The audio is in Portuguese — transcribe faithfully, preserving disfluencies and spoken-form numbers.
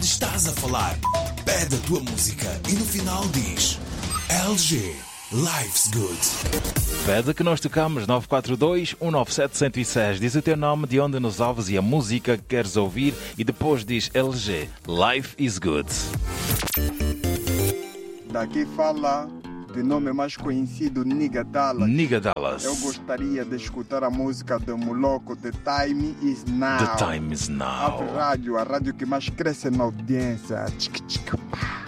Estás a falar. Pede a tua música e no final diz L G. Life's Good. Pede que nós tocamos nove quatro dois, um nove sete, um zero seis. Diz o teu nome, de onde nos ouves e a música que queres ouvir e depois diz L G. Life is Good. Daqui fala de nome mais conhecido, Niga Dallas. Niga Dallas. Eu gostaria de escutar a música do Moloco, The Time Is Now. The Time is now. A rádio, a rádio que mais cresce na audiência. Tchic, tchic, pá.